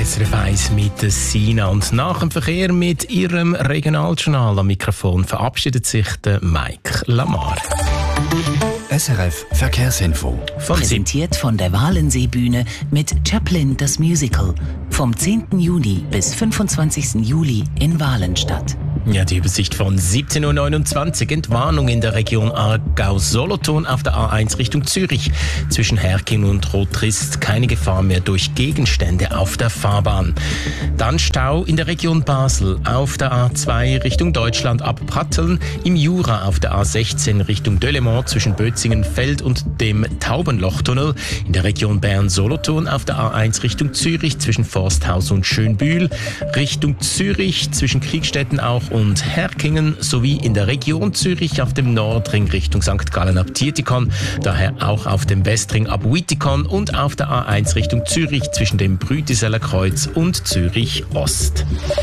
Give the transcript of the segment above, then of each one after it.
SRF 1 mit Sina. Und nach dem Verkehr mit ihrem Regionaljournal am Mikrofon verabschiedet sich der Mike Lamar. SRF Verkehrsinfo. Präsentiert von der Walenseebühne mit Chaplin das Musical. Vom 10. Juni bis 25. Juli in Walenstadt. Ja, die Übersicht von 17.29 Uhr. Entwarnung in der Region Aargau-Solothurn auf der A1 Richtung Zürich. Zwischen Herking und Rotrist keine Gefahr mehr durch Gegenstände auf der Fahrbahn. Dann Stau in der Region Basel auf der A2 Richtung Deutschland ab Pratteln. Im Jura auf der A16 Richtung Delémont zwischen Bötzingenfeld und dem Taubenlochtunnel. In der Region Bern-Solothurn auf der A1 Richtung Zürich zwischen Forsthaus und Schönbühl. Richtung Zürich zwischen Kriegstetten auch und Herkingen sowie in der Region Zürich auf dem Nordring Richtung St. Gallen ab Tietikon, daher auch auf dem Westring ab Wittikon und auf der A1 Richtung Zürich zwischen dem Brütiseller Kreuz und Zürich Ost.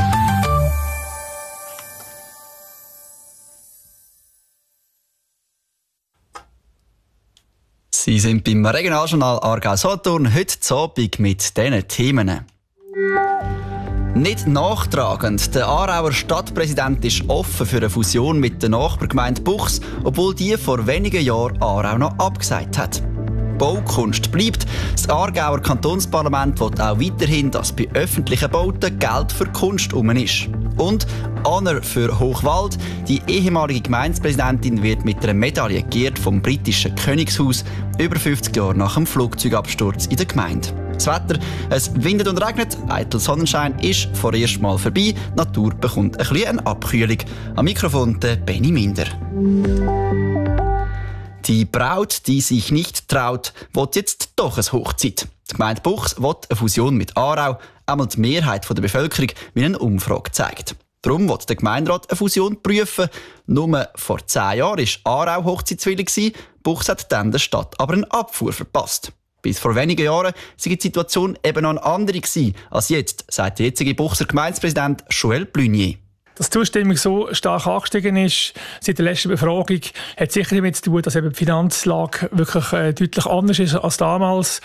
Sie sind beim Regionaljournal Aargau-Solothurn heute Abend mit diesen Themen. Nicht nachtragend. Der Aarauer Stadtpräsident ist offen für eine Fusion mit der Nachbargemeinde Buchs, obwohl die vor wenigen Jahren Aarau noch abgesagt hat. Baukunst bleibt. Das Aargauer Kantonsparlament will auch weiterhin, dass bei öffentlichen Bauten Geld für Kunst herum ist. Und Honor für Hochwald. Die ehemalige Gemeindepräsidentin wird mit einer Medaille geehrt vom britischen Königshaus, über 50 Jahre nach dem Flugzeugabsturz in der Gemeinde. Das Wetter, es windet und regnet, eitel Sonnenschein ist vorerst mal vorbei, die Natur bekommt ein bisschen eine Abkühlung. Am Mikrofon der Benny Minder. Die Braut, die sich nicht traut, will jetzt doch eine Hochzeit. Die Gemeinde Buchs will eine Fusion mit Aarau, einmal die Mehrheit der Bevölkerung, wie eine Umfrage zeigt. Darum will der Gemeinderat eine Fusion prüfen. Nur vor 10 Jahren war Aarau hochzeitswillig. Buchs hat dann der Stadt aber eine Abfuhr verpasst. Bis vor wenigen Jahren sei die Situation eben noch eine andere gewesen als jetzt, sagt der jetzige Buchser Gemeindepräsident Joël Blunier. Dass die Zustimmung so stark angestiegen ist seit der letzten Befragung, hat sicher damit zu tun, dass eben die Finanzlage wirklich deutlich anders ist als damals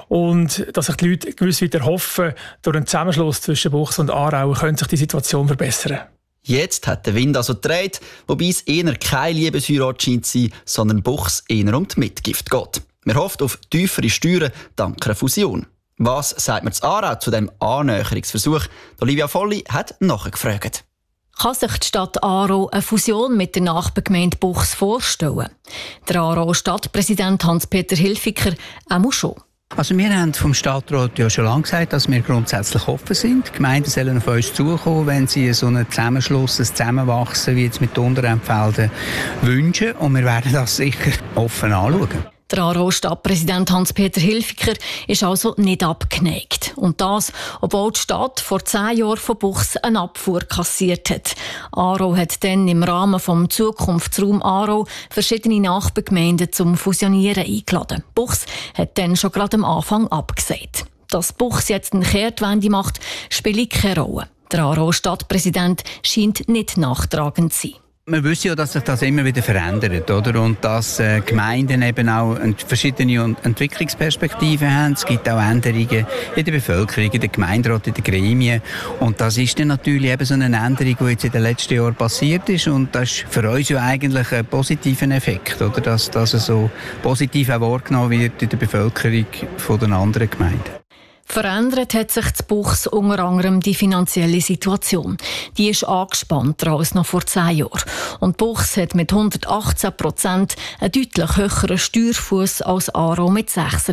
und dass sich die Leute gewiss wieder hoffen, durch einen Zusammenschluss zwischen Buchs und Aarau könnte sich die Situation verbessern. Jetzt hat der Wind also gedreht, wobei es eher keine Liebesheirat scheint zu sein, sondern Buchs eher um die Mitgift geht. Man hofft auf tiefere Steuern dank einer Fusion. Was sagt man zu Aarau zu diesem Annäherungsversuch? Olivia Volli hat nachgefragt. Kann sich die Stadt Aarau eine Fusion mit der Nachbargemeinde Buchs vorstellen? Der Aarau-Stadtpräsident Hans-Peter Hilfiger auch schon. Also wir haben vom Stadtrat ja schon lange gesagt, dass wir grundsätzlich offen sind. Die Gemeinden sollen auf uns zukommen, wenn sie so einen Zusammenschluss, ein Zusammenwachsen wie jetzt mit Unterentfelden wünschen. Und wir werden das sicher offen anschauen. Der Aarau-Stadtpräsident Hans-Peter Hilfiger ist also nicht abgeneigt. Und das, obwohl die Stadt vor 10 Jahren von Buchs eine Abfuhr kassiert hat. Aarau hat dann im Rahmen vom Zukunftsraum Aarau verschiedene Nachbargemeinden zum Fusionieren eingeladen. Buchs hat dann schon gerade am Anfang abgesagt. Dass Buchs jetzt eine Kehrtwende macht, spielt keine Rolle. Der Aarau-Stadtpräsident scheint nicht nachtragend zu sein. Wir wissen ja, dass sich das immer wieder verändert, oder? Und dass Gemeinden eben auch verschiedene Entwicklungsperspektiven haben. Es gibt auch Änderungen in der Bevölkerung, in der Gemeinderat, in den Gremien. Und das ist dann natürlich eben so eine Änderung, die jetzt in den letzten Jahren passiert ist. Und das ist für uns ja eigentlich ein positiver Effekt, oder? Dass es so positiv auch wahrgenommen wird in der Bevölkerung von den anderen Gemeinden. Verändert hat sich zu Buchs unter anderem die finanzielle Situation. Die ist angespannter als noch vor 10 Jahren. Und Buchs hat mit 118% einen deutlich höheren Steuerfuss als Aarau mit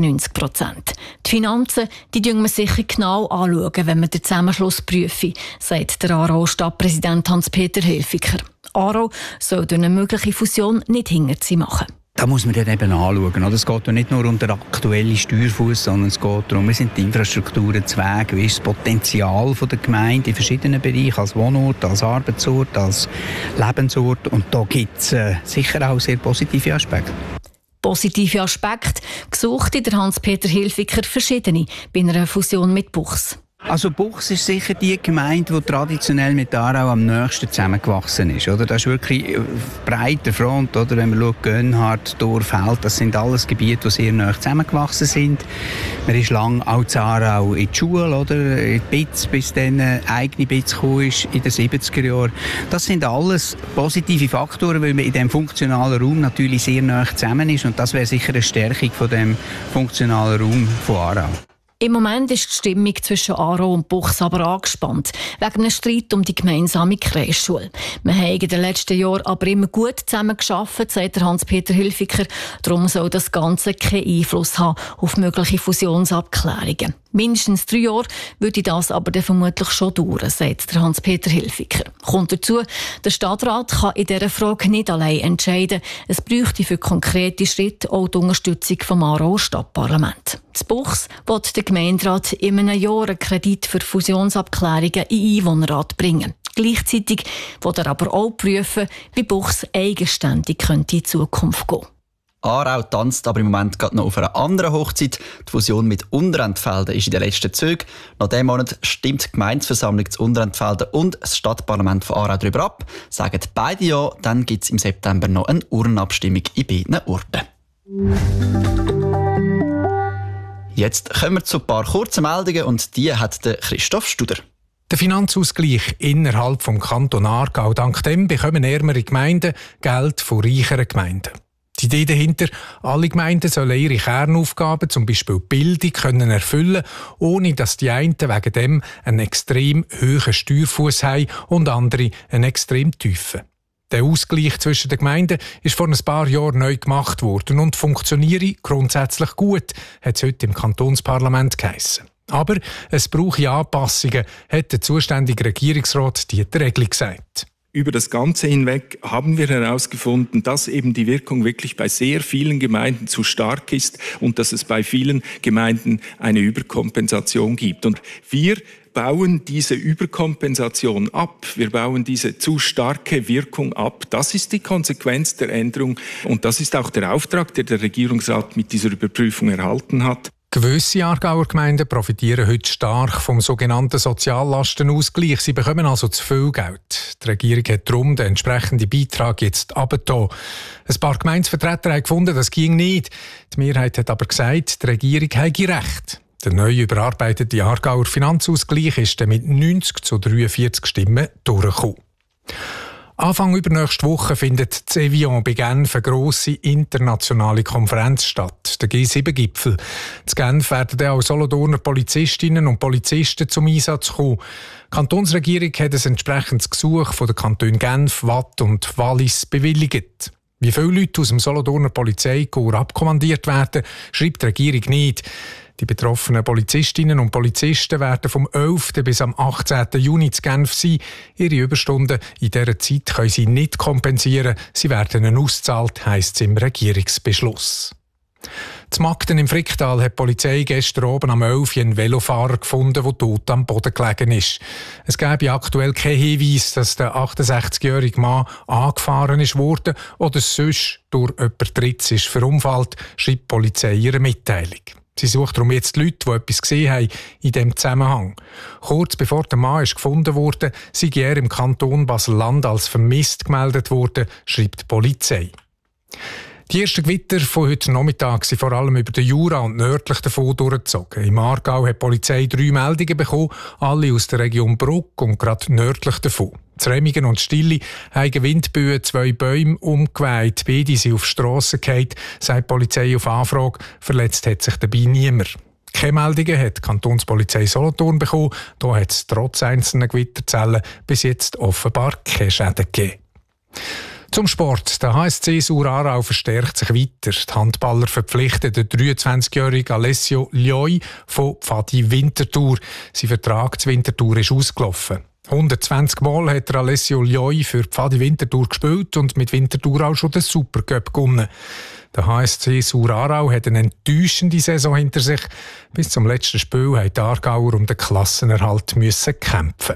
96%. Die Finanzen, die dürfen wir sicher genau anschauen, wenn wir den Zusammenschluss prüfen, sagt der Aarau-Stadtpräsident Hans-Peter Hilfiger. Aarau soll durch eine mögliche Fusion nicht hinterziehen machen. Da muss man dann eben anschauen. Es geht ja nicht nur um den aktuellen Steuerfuss, sondern es geht darum, wie sind die Infrastrukturen zu Wege, wie ist das Potenzial der Gemeinde in verschiedenen Bereichen, als Wohnort, als Arbeitsort, als Lebensort. Und da gibt es sicher auch sehr positive Aspekte. Positive Aspekte gesucht der Hans-Peter Hilfiger verschiedene bei einer Fusion mit Buchs. Also Buchs ist sicher die Gemeinde, die traditionell mit Aarau am nächsten zusammengewachsen ist. Oder? Das ist wirklich auf breiter Front. Oder? Wenn man schaut, Gönnhardt, Dorfeld, das sind alles Gebiete, die sehr nah zusammengewachsen sind. Man ist lange auch in Aarau in die Schule, oder? In die BIZ, bis dann eine eigene BIZ gekommen ist in den 70er Jahren. Das sind alles positive Faktoren, weil man in diesem funktionalen Raum natürlich sehr nah zusammen ist. Und das wäre sicher eine Stärkung von dem funktionalen Raum von Aarau. Im Moment ist die Stimmung zwischen Aarau und Buchs aber angespannt, wegen einem Streit um die gemeinsame Kreisschule. Wir haben in den letzten Jahren aber immer gut zusammengearbeitet, sagt Hans-Peter Hilfiger. Darum soll das Ganze keinen Einfluss haben auf mögliche Fusionsabklärungen. Mindestens 3 Jahre würde das aber dann vermutlich schon dauern, sagt Hans-Peter Hilfiger. Kommt dazu, der Stadtrat kann in dieser Frage nicht allein entscheiden. Es bräuchte für konkrete Schritte auch die Unterstützung vom Aarauer Stadtparlament. Das Buchs will der Gemeinderat in einem Jahr einen Kredit für Fusionsabklärungen in Einwohnerrat bringen. Gleichzeitig will er aber auch prüfen, wie Buchs eigenständig in Zukunft gehen könnte. Aarau tanzt aber im Moment gerade noch auf einer anderen Hochzeit. Die Fusion mit Unterentfelden ist in den letzten Zügen. Nach diesem Monat stimmt die Gemeindeversammlung zu Unterentfelden und das Stadtparlament von Aarau darüber ab. Sagen beide ja, dann gibt es im September noch eine Urnenabstimmung in beiden Orten. Jetzt kommen wir zu ein paar kurzen Meldungen und die hat der Christoph Studer. Der Finanzausgleich innerhalb des Kanton Aargau. Dank dem bekommen ärmere Gemeinden Geld von reicheren Gemeinden. Die Idee dahinter, alle Gemeinden sollen ihre Kernaufgaben, zum Beispiel Bildung, können erfüllen, ohne dass die einen wegen dem einen extrem hohen Steuerfuss haben und andere einen extrem tiefen. Der Ausgleich zwischen den Gemeinden ist vor ein paar Jahren neu gemacht worden und funktioniere grundsätzlich gut, hat es heute im Kantonsparlament geheissen. Aber es brauche Anpassungen, hat der zuständige Regierungsrat Dieter Egli gesagt. Über das Ganze hinweg haben wir herausgefunden, dass eben die Wirkung wirklich bei sehr vielen Gemeinden zu stark ist und dass es bei vielen Gemeinden eine Überkompensation gibt. Und wir bauen diese Überkompensation ab. Wir bauen diese zu starke Wirkung ab. Das ist die Konsequenz der Änderung und das ist auch der Auftrag, den der Regierungsrat mit dieser Überprüfung erhalten hat. Gewisse Aargauer Gemeinden profitieren heute stark vom sogenannten Soziallastenausgleich. Sie bekommen also zu viel Geld. Die Regierung hat darum den entsprechenden Beitrag jetzt runtergetan. Ein paar Gemeindevertreter haben gefunden, das ging nicht. Die Mehrheit hat aber gesagt, die Regierung habe recht. Der neu überarbeitete Aargauer Finanzausgleich ist mit 90-43 Stimmen durchgekommen. Anfang übernächste Woche findet in Evian bei Genf eine grosse internationale Konferenz statt, der G7-Gipfel. In Genf werden auch Solothurner Polizistinnen und Polizisten zum Einsatz kommen. Die Kantonsregierung hat ein entsprechendes Gesuch von den Kantonen Genf, Waadt und Wallis bewilligt. Wie viele Leute aus dem Solothurner Polizeikorps abkommandiert werden, schreibt die Regierung nicht. Die betroffenen Polizistinnen und Polizisten werden vom 11. bis am 18. Juni zu Genf sein. Ihre Überstunden in dieser Zeit können sie nicht kompensieren. Sie werden ihnen ausgezahlt, heisst es im Regierungsbeschluss. Zu Magden im Fricktal hat die Polizei gestern oben am 11. einen Velofahrer gefunden, der tot am Boden gelegen ist. Es gäbe aktuell keinen Hinweis, dass der 68-jährige Mann angefahren ist worden oder sonst durch jemand Drittes ist verunfallt, schreibt die Polizei in ihrer Mitteilung. Sie sucht darum jetzt die Leute, die etwas gesehen haben in diesem Zusammenhang. Kurz bevor der Mann gefunden wurde, sei er im Kanton Basel-Land als vermisst gemeldet worden, schreibt die Polizei. Die ersten Gewitter von heute Nachmittag sind vor allem über den Jura und nördlich davon durchgezogen. Im Aargau hat die Polizei 3 Meldungen bekommen, alle aus der Region Bruck und gerade nördlich davon. In Remigen und Stille haben Windböen 2 Bäume umgeweht. Beide sind auf Strassen gefallen, sagt die Polizei auf Anfrage. Verletzt hat sich dabei niemand. Keine Meldungen hat die Kantonspolizei Solothurn bekommen. Da hat es trotz einzelner Gewitterzellen bis jetzt offenbar keine Schäden gegeben. Zum Sport. Der HSC Sur-Aarau verstärkt sich weiter. Die Handballer verpflichten den 23-jährigen Alessio Lioi von Pfadi Winterthur. Sein Vertrag zu Winterthur ist ausgelaufen. 120 Mal hat Alessio Lioi für Pfadi Winterthur gespielt und mit Winterthur auch schon den Supercup gewonnen. Der HSC Sur-Aarau hat eine enttäuschende Saison hinter sich. Bis zum letzten Spiel mussten die Aargauer um den Klassenerhalt kämpfen.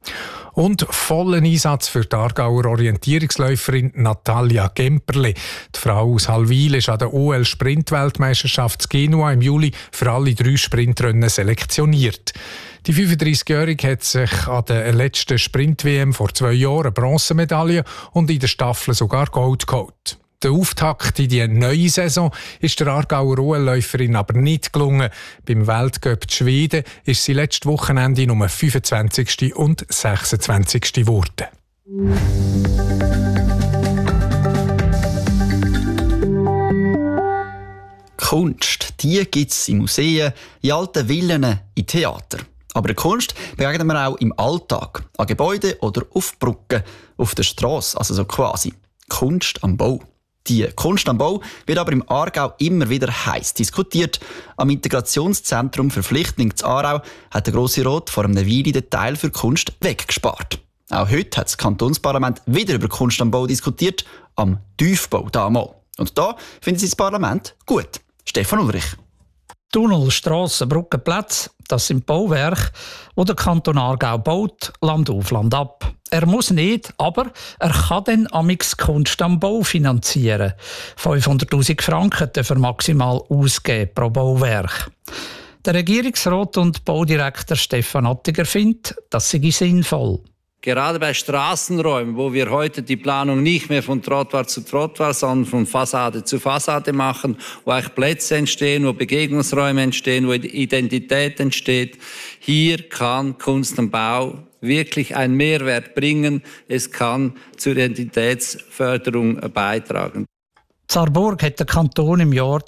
Und vollen Einsatz für die Aargauer Orientierungsläuferin Natalia Gemperle. Die Frau aus Hallwil ist an der OL-Sprint-Weltmeisterschaft in Genua im Juli für alle 3 Sprintrennen selektioniert. Die 35-Jährige hat sich an der letzten Sprint-WM vor 2 Jahren eine Bronzemedaille und in der Staffel sogar Gold geholt. Der Auftakt in die neue Saison ist der Aargauer Ruhelläuferin aber nicht gelungen. Beim Weltcup Schweden ist sie letztes Wochenende Nummer 25. und 26. geworden. Kunst, die gibt es in Museen, in alten Villen, in Theatern. Aber der Kunst begegnen wir auch im Alltag, an Gebäuden oder auf Brücken, auf der Strasse, also so quasi. Kunst am Bau. Die Kunst am Bau wird aber im Aargau immer wieder heiß diskutiert. Am Integrationszentrum für Flüchtlinge zu Aarau hat der Grosse Rat vor einer Weile den Teil für Kunst weggespart. Auch heute hat das Kantonsparlament wieder über Kunst am Bau diskutiert, am Tiefbau damals. Und da finden Sie das Parlament gut. Stefan Ulrich. Tunnel, Strassen, Brücken, Plätze, das sind Bauwerke, die der Kanton Aargau baut, Land auf, Land ab. Er muss nicht, aber er kann dann amix Kunst am Bau finanzieren. 500'000 Franken dürfen er maximal ausgeben pro Bauwerk. Der Regierungsrat und Baudirektor Stefan Attiger findet, das sei sinnvoll. Gerade bei Straßenräumen, wo wir heute die Planung nicht mehr von Trottoir zu Trottoir, sondern von Fassade zu Fassade machen, wo auch Plätze entstehen, wo Begegnungsräume entstehen, wo Identität entsteht. Hier kann Kunst am Bau wirklich einen Mehrwert bringen. Es kann zur Identitätsförderung beitragen. In Saarburg hat der Kanton im Jahr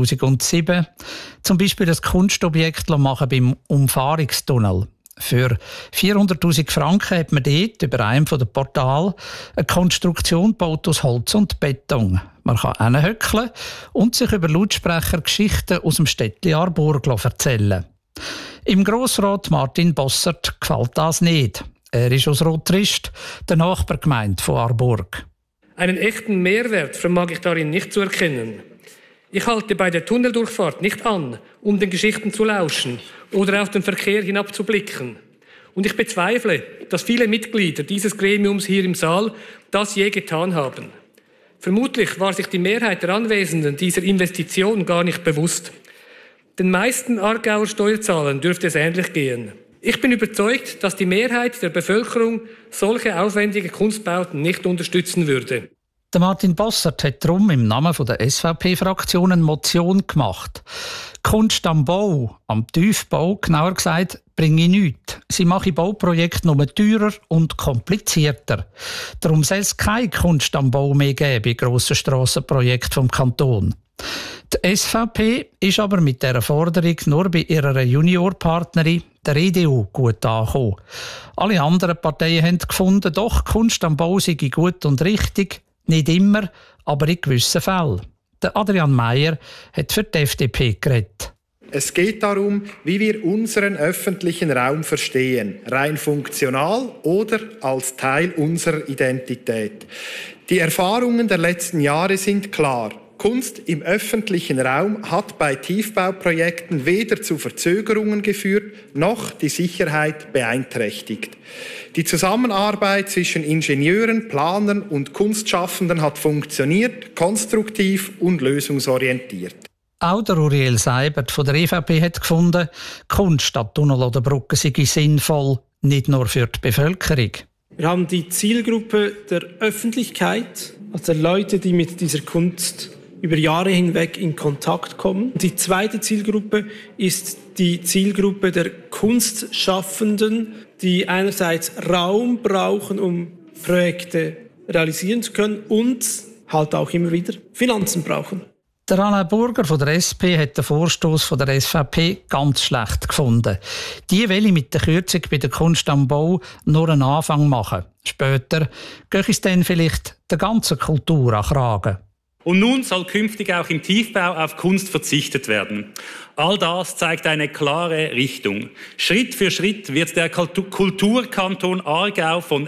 2007 zum Beispiel das Kunstobjekt machen beim Umfahrungstunnel. Für 400'000 Franken hat man dort über einem der Portale eine Konstruktion gebaut aus Holz und Beton. Man kann hinhöckeln und sich über Lautsprecher Geschichten aus dem Städtli Aarburg erzählen. Im Grossrat Martin Bossert gefällt das nicht. Er ist aus Rotrist, der Nachbargemeinde von Aarburg. Einen echten Mehrwert vermag ich darin nicht zu erkennen. Ich halte bei der Tunneldurchfahrt nicht an, um den Geschichten zu lauschen oder auf den Verkehr hinabzublicken. Und ich bezweifle, dass viele Mitglieder dieses Gremiums hier im Saal das je getan haben. Vermutlich war sich die Mehrheit der Anwesenden dieser Investition gar nicht bewusst. Den meisten Aargauer Steuerzahlern dürfte es ähnlich gehen. Ich bin überzeugt, dass die Mehrheit der Bevölkerung solche aufwendige Kunstbauten nicht unterstützen würde. Der Martin Bossert hat darum im Namen der SVP-Fraktion eine Motion gemacht. Kunst am Bau, am Tiefbau, genauer gesagt, bringe nichts. Sie mache Bauprojekte nur teurer und komplizierter. Darum soll es keine Kunst am Bau mehr geben bei grossen Strassenprojekten vom Kanton. Die SVP ist aber mit dieser Forderung nur bei ihrer Juniorpartnerin, der EDU, gut angekommen. Alle anderen Parteien haben gefunden, doch Kunst am Bau sei gut und richtig. Nicht immer, aber in gewissen Fällen. Der Adrian Meier hat für die FDP geredet. Es geht darum, wie wir unseren öffentlichen Raum verstehen, rein funktional oder als Teil unserer Identität. Die Erfahrungen der letzten Jahre sind klar. Kunst im öffentlichen Raum hat bei Tiefbauprojekten weder zu Verzögerungen geführt, noch die Sicherheit beeinträchtigt. Die Zusammenarbeit zwischen Ingenieuren, Planern und Kunstschaffenden hat funktioniert, konstruktiv und lösungsorientiert. Auch der Uriel Seibert von der EVP hat gefunden, Kunst an Tunnel oder Brücken sei sinnvoll, nicht nur für die Bevölkerung. Wir haben die Zielgruppe der Öffentlichkeit, also der Leute, die mit dieser Kunst über Jahre hinweg in Kontakt kommen. Die zweite Zielgruppe ist die Zielgruppe der Kunstschaffenden, die einerseits Raum brauchen, um Projekte realisieren zu können und halt auch immer wieder Finanzen brauchen. Der Alain Burger von der SP hat den Vorstoß von der SVP ganz schlecht gefunden. Die will mit der Kürzung bei der Kunst am Bau nur einen Anfang machen. Später gehe es dann vielleicht der ganzen Kultur an Kragen. Und nun soll künftig auch im Tiefbau auf Kunst verzichtet werden. All das zeigt eine klare Richtung. Schritt für Schritt wird der Kulturkanton Aargau von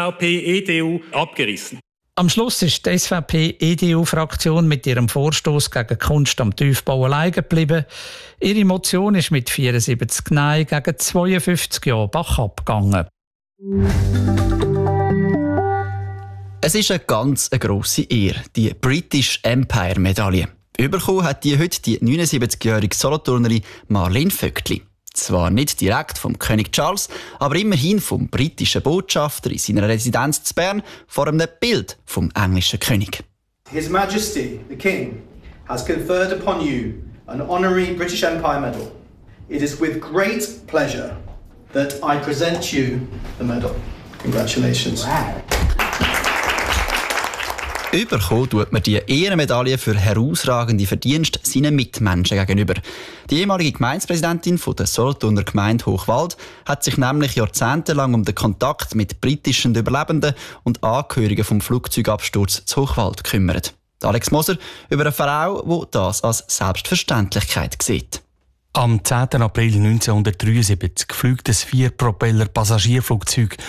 SVP-EDU abgerissen. Am Schluss ist die SVP-EDU-Fraktion mit ihrem Vorstoß gegen Kunst am Tiefbau allein geblieben. Ihre Motion ist mit 74 Nein gegen 52 Ja bachabgegangen gegangen. Es ist eine ganz grosse Ehre, die British Empire Medaille. Bekommen hat die heute die 79-jährige Solothurnerin Marlene Vöckli. Zwar nicht direkt vom König Charles, aber immerhin vom britischen Botschafter in seiner Residenz zu Bern vor einem Bild vom englischen König. His Majesty, the King, has conferred upon you an honorary British Empire Medal. It is with great pleasure that I present you the medal. Congratulations. Wow. Überkommen tut man die Ehrenmedaille für herausragende Verdienste seinen Mitmenschen gegenüber. Die ehemalige Gemeindepräsidentin der Solothurner Gemeinde Hochwald hat sich nämlich jahrzehntelang um den Kontakt mit britischen Überlebenden und Angehörigen vom Flugzeugabsturz zu Hochwald gekümmert. Alex Moser über eine Frau, die das als Selbstverständlichkeit sieht. Am 10. April 1973 fliegt das 4-Propeller-Passagierflugzeug